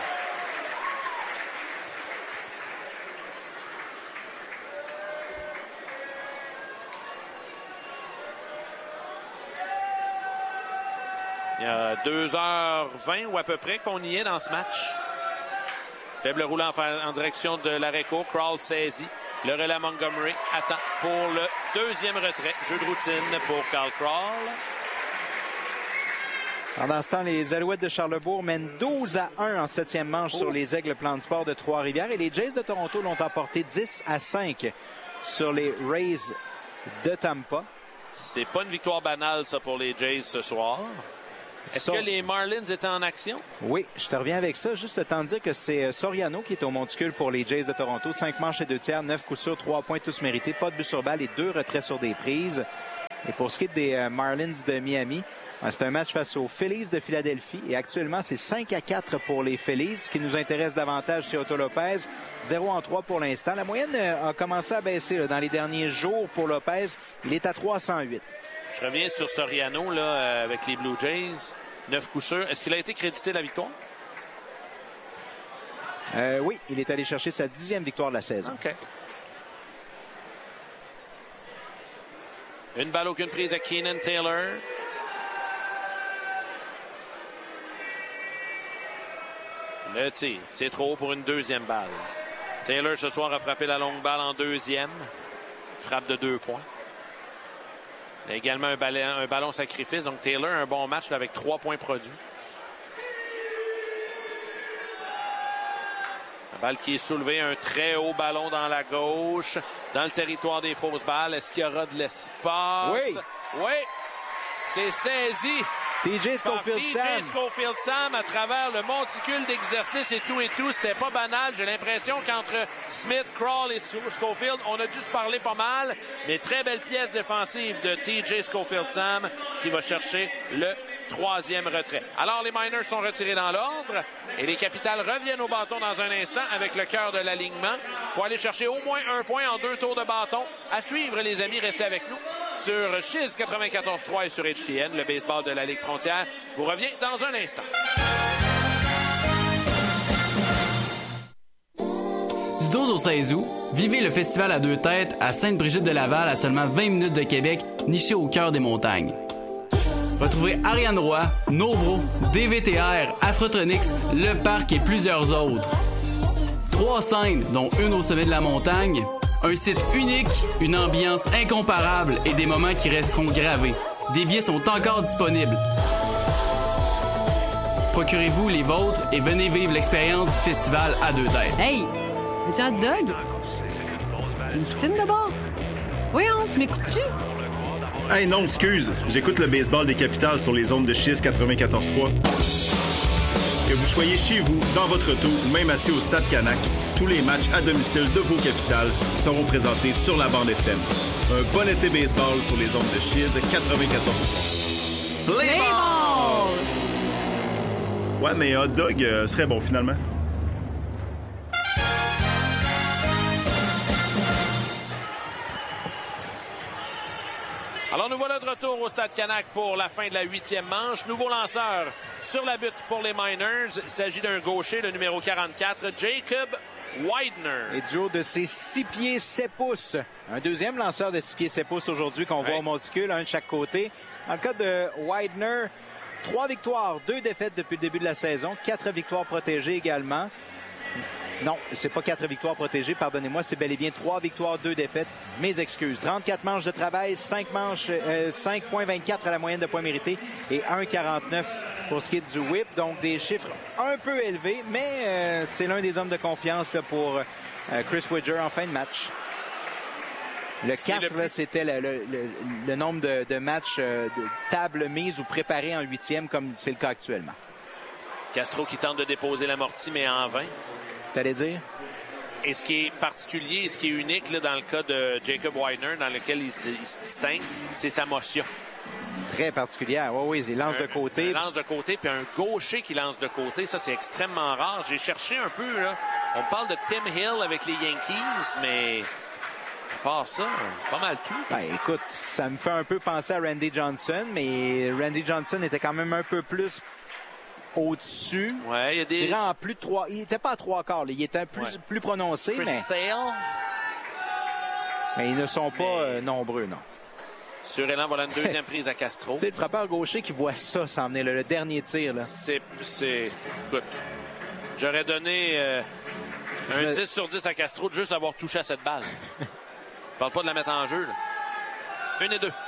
Il y a deux heures vingt ou à peu près qu'on y est dans ce match. Faible roulant en direction de l'arrêt court. Crawl saisit. Le relais Montgomery attend pour le deuxième retrait. Jeu de routine pour Carl Crawl. Pendant ce temps, les Alouettes de Charlebourg mènent douze à un en septième manche oh. sur les Aigles Plan de Sport de Trois-Rivières. Et les Jays de Toronto l'ont emporté dix à cinq sur les Rays de Tampa. C'est pas une victoire banale, ça, pour les Jays ce soir. Est-ce so... que les Marlins étaient en action? Oui, je te reviens avec ça. Juste le temps de dire que c'est Soriano qui est au monticule pour les Jays de Toronto. Cinq manches et deux tiers, neuf coups sûrs, trois points tous mérités. Pas de but sur balle et deux retraits sur des prises. Et pour ce qui est des euh, Marlins de Miami, euh, c'est un match face aux Phillies de Philadelphie. Et actuellement, c'est cinq à quatre pour les Phillies, ce qui nous intéresse davantage chez Otto Lopez. zéro en trois pour l'instant. La moyenne euh, a commencé à baisser là, dans les derniers jours pour Lopez. Il est à trois cent huit. Je reviens sur Soriano là, euh, avec les Blue Jays. neuf coups sûrs. Est-ce qu'il a été crédité de la victoire? Euh, oui, il est allé chercher sa dixième victoire de la saison. OK. Une balle, aucune prise à Keenan Taylor. Le tir, c'est trop pour une deuxième balle. Taylor ce soir a frappé la longue balle en deuxième. Frappe de deux points. Il y a également un ballon, un ballon sacrifice. Donc Taylor, un bon match là, avec trois points produits. La balle qui est soulevée, un très haut ballon dans la gauche, dans le territoire des fausses balles. Est-ce qu'il y aura de l'espace? Oui. Oui. C'est saisi. T J Schofield Sam. T J Schofield Sam à travers le monticule d'exercice et tout et tout. C'était pas banal. J'ai l'impression qu'entre Smith, Crawl et Schofield, on a dû se parler pas mal. Mais très belle pièce défensive de T J Schofield Sam qui va chercher le troisième retrait. Alors, les Miners sont retirés dans l'ordre et les Capitals reviennent au bâton dans un instant avec le cœur de l'alignement. Il faut aller chercher au moins un point en deux tours de bâton. À suivre, les amis, restez avec nous sur Chiz quatre-vingt-quatorze trois et sur H T N, le baseball de la Ligue Frontière. Vous revient dans un instant. Du douze au seize août, vivez le festival à deux têtes à Sainte-Brigitte-de-Laval à seulement vingt minutes de Québec, niché au cœur des montagnes. Retrouvez Ariane Roy, Novro, D V T R, Afrotronics, Le Parc et plusieurs autres. Trois scènes, dont une au sommet de la montagne, un site unique, une ambiance incomparable et des moments qui resteront gravés. Des billets sont encore disponibles. Procurez-vous les vôtres et venez vivre l'expérience du festival à deux têtes. Hey! Veux-tu un hot dog? Une poutine de bord? Voyons, tu m'écoutes-tu? Hey non, excuse, j'écoute le baseball des Capitals sur les ondes de Chiz quatre-vingt-quatorze trois. Que vous soyez chez vous, dans votre auto ou même assis au Stade Canac, tous les matchs à domicile de vos Capitals seront présentés sur la bande F M. Un bon été baseball sur les ondes de Chiz quatre-vingt-quatorze trois. Play ball! Ouais, mais un hot dog euh, serait bon finalement. Alors, nous voilà de retour au Stade Canac pour la fin de la huitième manche. Nouveau lanceur sur la butte pour les Miners. Il s'agit d'un gaucher, le numéro quarante-quatre, Jacob Widener. Et du haut de ses six pieds sept pouces. Un deuxième lanceur de six pieds sept pouces aujourd'hui qu'on ouais. voit au monticule, un de chaque côté. Dans le cas de Widener, trois victoires, deux défaites depuis le début de la saison, quatre victoires protégées également. Non, c'est pas quatre victoires protégées, pardonnez-moi, c'est bel et bien trois victoires, deux défaites. Mes excuses. trente-quatre manches de travail, cinq manches, euh, cinq virgule vingt-quatre à la moyenne de points mérités et un virgule quarante-neuf pour ce qui est du whip. Donc des chiffres un peu élevés, mais euh, c'est l'un des hommes de confiance là, pour euh, Chris Widger en fin de match. Le quatre, le... c'était le, le, le, le nombre de, de matchs euh, de table mise ou préparés en huitième, comme c'est le cas actuellement. Castro qui tente de déposer l'amorti, mais en vain. T'allais dire? Et ce qui est particulier, ce qui est unique là, dans le cas de Jacob Widener, dans lequel il se, il se distingue, c'est sa motion. Très particulière. Oui, oui, il lance un, de côté. Il lance de côté, puis un gaucher qui lance de côté, ça, c'est extrêmement rare. J'ai cherché un peu, là. On parle de Tim Hill avec les Yankees, mais à part ça, c'est pas mal tout. Ben, écoute, ça me fait un peu penser à Randy Johnson, mais Randy Johnson était quand même un peu plus au-dessus. Ouais, il y a des... en plus de trois. Il n'était pas à trois quarts, là. Il était plus, ouais. plus prononcé, Chris mais... Sale. Mais ils ne sont pas mais... euh, nombreux, non. Surélan, voilà une deuxième prise à Castro. C'est le frappeur gaucher qui voit ça s'en venir, le, le dernier tir, là. C'est... c'est... Écoute, j'aurais donné euh, un me... dix sur dix à Castro de juste avoir touché à cette balle. Je parle pas de la mettre en jeu, là. Une et deux.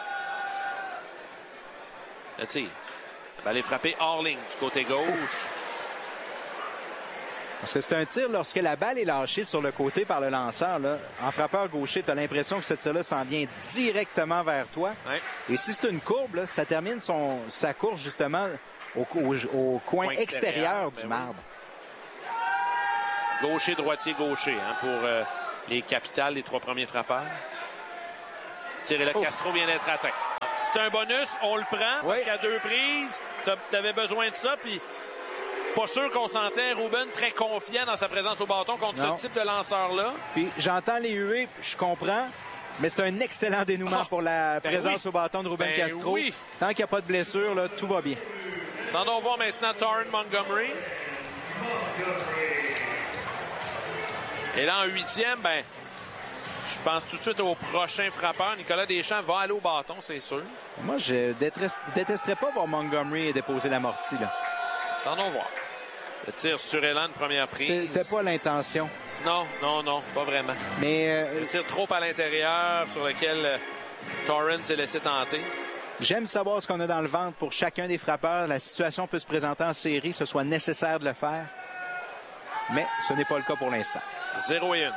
Le tir. Elle va aller frapper hors ligne du côté gauche. Ouf. Parce que c'est un tir lorsque la balle est lâchée sur le côté par le lanceur. Là, en frappeur gaucher, tu as l'impression que ce tir-là s'en vient directement vers toi. Ouais. Et si c'est une courbe, là, ça termine son, sa course justement au, au, au coin extérieur, extérieur du ben marbre. Oui. Gaucher, droitier, gaucher hein, pour euh, les capitales, les trois premiers frappeurs. Tir et là, Castro vient d'être atteint. C'est un bonus, on le prend, oui. Parce qu'à deux prises, tu avais besoin de ça, puis pas sûr qu'on sentait Ruben très confiant dans sa présence au bâton contre non. ce type de lanceur-là. Puis j'entends les huées, je comprends, mais c'est un excellent dénouement oh, pour la ben présence oui. au bâton de Ruben ben Castro. Oui. Tant qu'il n'y a pas de blessure, là, tout va bien. Tendons voir maintenant Torrin Montgomery. Et là, en huitième, ben... je pense tout de suite au prochain frappeur. Nicolas Deschamps va aller au bâton, c'est sûr. Moi, je détesterais pas voir Montgomery déposer l'amorti, là. Attendons voir. Le tir sur Elan, première prise. C'était pas l'intention. Non, non, non, pas vraiment. Mais euh, le tir trop à l'intérieur sur lequel euh, Torrin s'est laissé tenter. J'aime savoir ce qu'on a dans le ventre pour chacun des frappeurs. La situation peut se présenter en série, que ce soit nécessaire de le faire. Mais ce n'est pas le cas pour l'instant. zéro et un.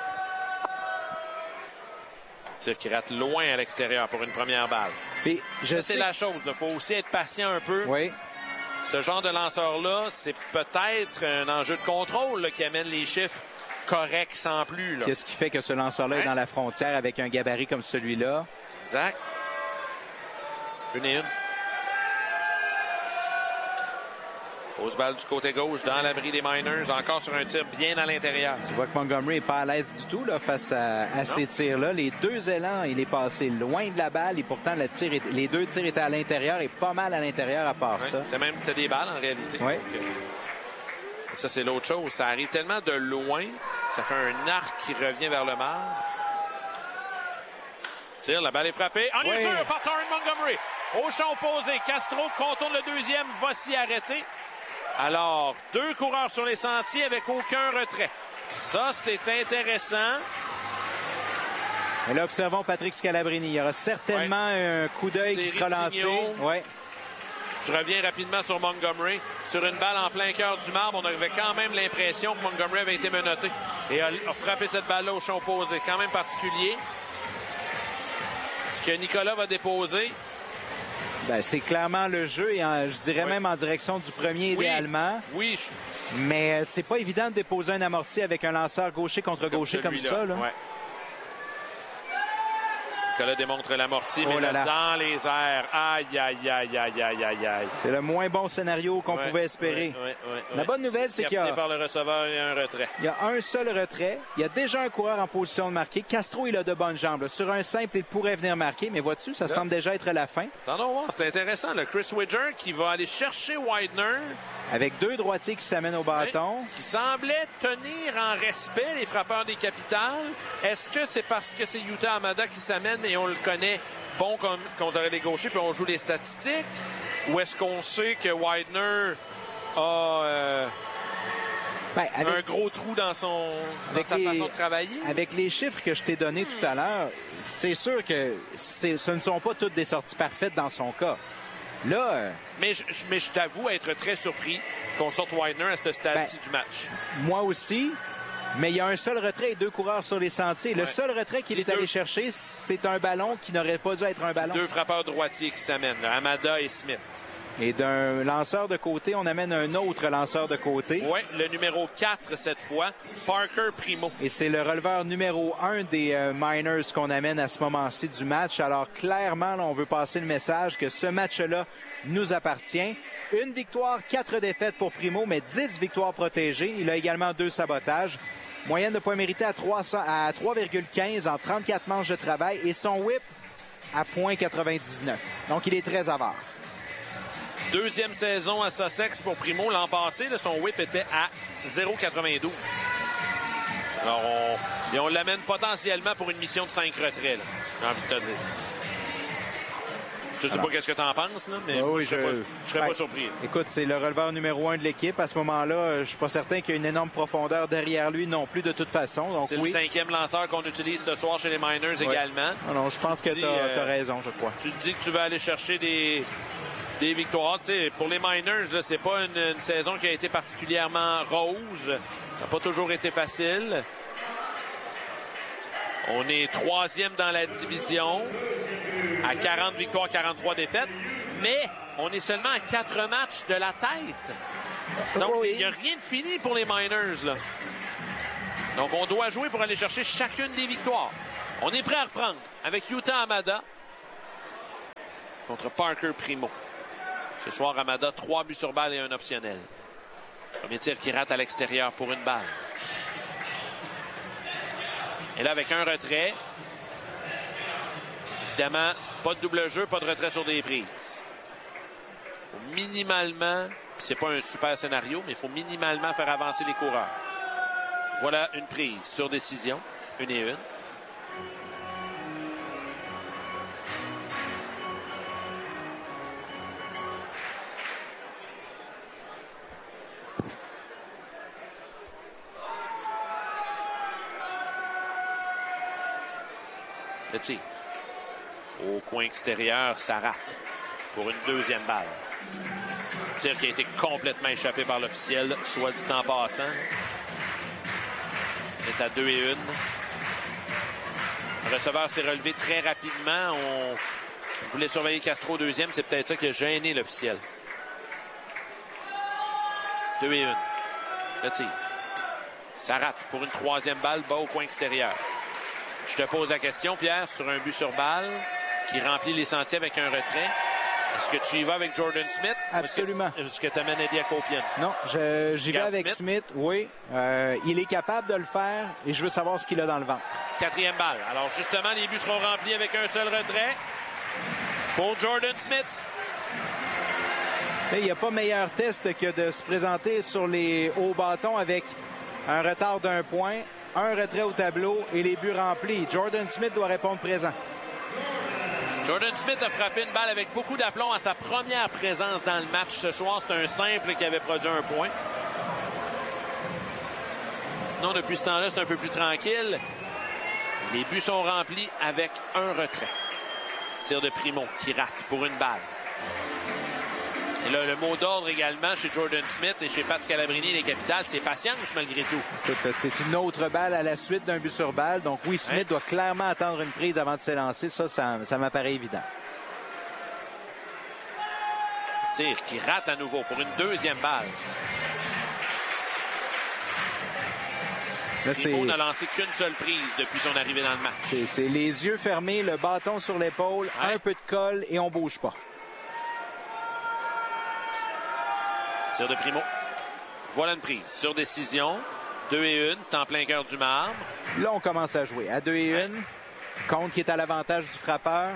Tir qui rate loin à l'extérieur pour une première balle. Puis, je Ça, sais... c'est la chose. Il faut aussi être patient un peu. Oui. Ce genre de lanceur-là, c'est peut-être un enjeu de contrôle là, qui amène les chiffres corrects sans plus. Qu'est-ce qui fait que ce lanceur-là hein? est dans la frontière avec un gabarit comme celui-là? Exact. Une et une. Fausse balle du côté gauche dans l'abri des Miners. Encore sur un tir bien à l'intérieur. Tu vois que Montgomery n'est pas à l'aise du tout là, face à, à ces tirs-là. Les deux élans, il est passé loin de la balle et pourtant le tir est, les deux tirs étaient à l'intérieur et pas mal à l'intérieur à part ouais, ça. C'est même c'est des balles en réalité. Oui. Donc, ça, c'est l'autre chose. Ça arrive tellement de loin, ça fait un arc qui revient vers le marbre. Tire, la balle est frappée. En oui. usure par Torrin Montgomery. Au champ opposé, Castro contourne le deuxième, va s'y arrêter. Alors, deux coureurs sur les sentiers avec aucun retrait. Ça, c'est intéressant. Et là, observons Patrick Scalabrini. Il y aura certainement ouais. un coup d'œil qui sera lancé. Ouais. Je reviens rapidement sur Montgomery. Sur une balle en plein cœur du marbre, on avait quand même l'impression que Montgomery avait été menotté. Et a, a frappé cette balle-là au champ opposé. Quand même particulier. Ce que Nicolas va déposer... Ben, c'est clairement le jeu, et en, je dirais oui. même en direction du premier oui. idéalement. Oui. Mais c'est pas évident de déposer un amorti avec un lanceur gaucher contre comme gaucher comme ça. Là. Ouais. Nicolas démontre l'amorti, Oh mais là là, là. dans les airs. Aïe, aïe, aïe, aïe, aïe, aïe, aïe. C'est le moins bon scénario qu'on Ouais, pouvait espérer. ouais, ouais, ouais, La ouais. bonne nouvelle, c'est qu'il y a- capté par le receveur et un retrait. Il y a un seul retrait. Il y a déjà un coureur en position de marquer. Castro, il a de bonnes jambes. Là. Sur un simple, il pourrait venir marquer, mais vois-tu, ça semble déjà être la fin. Attendons voir, c'est intéressant. Le Chris Widger qui va aller chercher Widener, Avec deux droitiers qui s'amènent au bâton. qui semblait tenir en respect les frappeurs des capitales. Est-ce que c'est parce que c'est Yuta Hamada qui s'amène et on le connaît bon comme contre les gauchers puis on joue les statistiques? Ou est-ce qu'on sait que Widener a euh, Ben, avec, un gros trou dans, son, dans avec sa les- façon de travailler? avec les chiffres que je t'ai donnés tout à l'heure, c'est sûr que c'est- ce ne sont pas toutes des sorties parfaites dans son cas. Là, euh, Mais je, je- mais je t'avoue être très surpris qu'on sorte Widener à ce stade-ci Ben, du match. moi aussi, mais il y a un seul retrait et deux coureurs sur les sentiers. Le Ouais. seul retrait qu'il Les est deux- allé chercher, c'est un ballon qui n'aurait pas dû être un ballon. Deux frappeurs droitiers qui s'amènent, là, Hamada et Smith. Et d'un lanceur de côté, on amène un autre lanceur de côté. Oui, le numéro quatre cette fois, Parker Primo. Et c'est le releveur numéro un des euh, Miners qu'on amène à ce moment-ci du match. Alors clairement, là, on veut passer le message que ce match-là nous appartient. Une victoire, quatre défaites pour Primo, mais dix victoires protégées. Il a également deux sabotages. Moyenne de points mérités à trois cents à trois virgule quinze en trente-quatre manches de travail. Et son whip à point quatre-vingt-dix-neuf. Donc il est très avare. Deuxième saison à Sussex pour Primo. L'an passé, là, son whip était à zéro virgule quatre-vingt-douze. Alors, on, et on l'amène potentiellement pour une mission de cinq retraits, là, j'ai envie de te dire. Je sais Alors. pas qu'est-ce que tu en penses, là, mais Ah oui, je serais je- pas, je serais Ben, pas surpris. Écoute, c'est le releveur numéro un de l'équipe. À ce moment-là, euh, je suis pas certain qu'il y ait une énorme profondeur derrière lui non plus de toute façon. Donc C'est oui. le cinquième lanceur qu'on utilise ce soir chez les Miners également. Non, non, je pense Tu que dis, tu as euh, raison, je crois. Tu te dis que tu vas aller chercher des, des victoires. Tu sais, pour les Miners, là, c'est pas une, une saison qui a été particulièrement rose. Ça n'a pas toujours été facile. On est troisième dans la division à quarante victoires, quarante-trois défaites. Mais on est seulement à quatre matchs de la tête. Donc, Oui. il n'y a rien de fini pour les Miners, là. Donc, on doit jouer pour aller chercher chacune des victoires. On est prêt à reprendre avec Yuta Hamada contre Parker Primo. Ce soir, Hamada, trois buts sur balle et un optionnel. Premier tir qui rate à l'extérieur pour une balle. Et là, avec un retrait, évidemment, pas de double jeu, pas de retrait sur des prises. Faut minimalement, puis c'est pas un super scénario, mais il faut minimalement faire avancer les coureurs. Voilà une prise sur décision, une et une. Le tir. Au coin extérieur, ça rate pour une deuxième balle. Tir qui a été complètement échappé par l'officiel, soit dit en passant. On est à deux et une. Le receveur s'est relevé très rapidement. On voulait surveiller Castro au deuxième. C'est peut-être ça qui a gêné l'officiel. deux et une. Le tir. Ça rate pour une troisième balle, bas au coin extérieur. Je te pose la question, Pierre, sur un but sur balle qui remplit les sentiers avec un retrait. Est-ce que tu y vas avec Jordan Smith? Absolument. Est-ce que tu amènes Eddie Akopian? Non, je- j'y vais Garde avec Smith. Smith, oui. Euh, il est capable de le faire et je veux savoir ce qu'il a dans le ventre. Quatrième balle. Alors, justement, les buts seront remplis avec un seul retrait pour Jordan Smith. Mais il n'y a pas meilleur test que de se présenter sur les hauts bâtons avec un retard d'un point, un retrait au tableau et les buts remplis. Jordan Smith doit répondre présent. Jordan Smith a frappé une balle avec beaucoup d'aplomb à sa première présence dans le match ce soir. C'est un simple qui avait produit un point. Sinon, depuis ce temps-là, c'est un peu plus tranquille. Les buts sont remplis avec un retrait. Tir de Primo qui rate pour une balle. Et là, le mot d'ordre également chez Jordan Smith et chez Pat Scalabrini, les Capitals, c'est patience malgré tout. Écoute, c'est une autre balle à la suite d'un but sur balle. Donc oui, Smith Hein? doit clairement attendre une prise avant de s'élancer. Ça, ça, ça m'apparaît évident. Tir qui rate à nouveau pour une deuxième balle. Primo n'a lancé qu'une seule prise depuis son arrivée dans le match. C'est, c'est les yeux fermés, le bâton sur l'épaule, ouais. un peu de colle et on bouge pas. Tir de Primo. Voilà une prise sur décision. Deux et une, c'est en plein cœur du marbre. Là, on commence à jouer. À deux et une, ouais. Comte qui est à l'avantage du frappeur.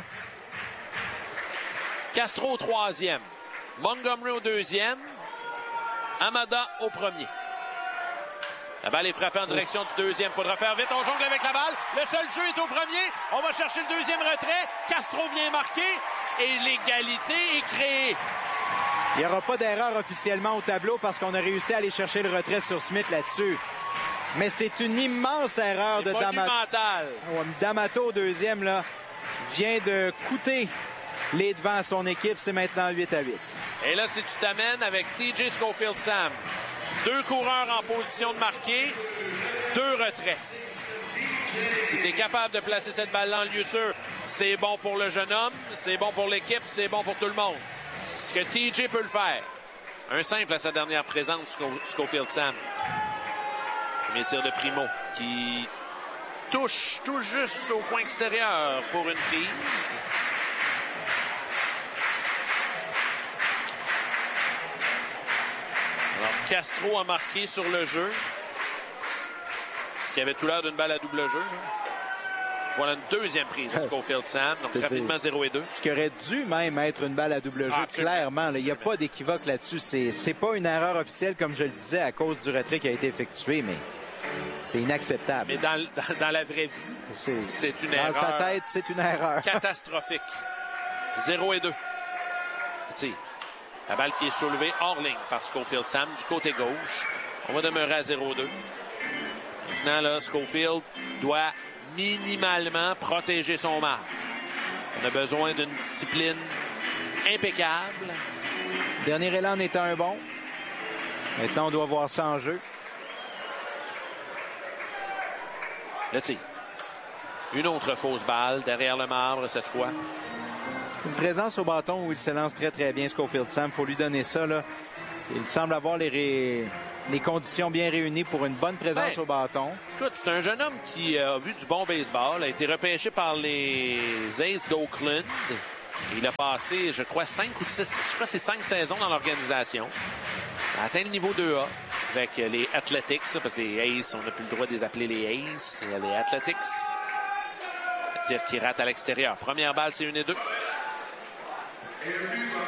Castro au troisième. Montgomery au deuxième. Amada au premier. La balle est frappée en direction du deuxième. Faudra faire vite. On jongle avec la balle. Le seul jeu est au premier. On va chercher le deuxième retrait. Castro vient marquer. Et l'égalité est créée. Il n'y aura pas d'erreur officiellement au tableau parce qu'on a réussi à aller chercher le retrait sur Smith là-dessus. Mais c'est une immense erreur c'est de D'Amato. Ouais, D'Amato au deuxième là, vient de coûter les devants à son équipe. C'est maintenant huit à huit. Et là, si tu t'amènes avec T J Schofield-Sam, deux coureurs en position de marquer, deux retraits. Si tu es capable de placer cette balle en lieu sûr, c'est bon pour le jeune homme, c'est bon pour l'équipe, c'est bon pour tout le monde. Est-ce que T J peut le faire? Un simple à sa dernière présence, Schofield-Sam. Premier tir de Primo qui touche tout juste au coin extérieur pour une prise. Alors, Castro a marqué sur le jeu. Ce qui avait tout l'air d'une balle à double jeu. Là. Voilà une deuxième prise de Schofield-Sam. Donc, rapidement, zéro et deux. Ce qui aurait dû même être une balle à double jeu, ah, clairement. Il n'y a pas d'équivoque là-dessus. C'est, c'est pas une erreur officielle, comme je le disais, à cause du retrait qui a été effectué, mais c'est inacceptable. Mais dans, dans, dans la vraie vie, c'est, c'est une dans erreur. Dans sa tête, c'est une erreur. Catastrophique. zéro et deux. Tire. La balle qui est soulevée hors ligne par Schofield-Sam du côté gauche. On va demeurer à zéro deux. Maintenant, là, Schofield doit minimalement protéger son marque. On a besoin d'une discipline impeccable. Dernier élan en étant un bon. Maintenant, on doit voir ça en jeu. Le tir. Une autre fausse balle derrière le marbre cette fois. Une présence au bâton où il se lance très très bien, Schofield-Sam. Il faut lui donner ça, là. Il semble avoir les, ré... les conditions bien réunies pour une bonne présence ben, au bâton. Écoute, c'est un jeune homme qui a vu du bon baseball, a été repêché par les Aces d'Oakland. Il a passé, je crois, cinq ou six, je crois que c'est cinq saisons dans l'organisation. Il a atteint le niveau deux A avec les Athletics, parce que les Aces, on n'a plus le droit de les appeler les Aces. Il y a les Athletics. Le tir qui rate à l'extérieur. Première balle, c'est une et deux.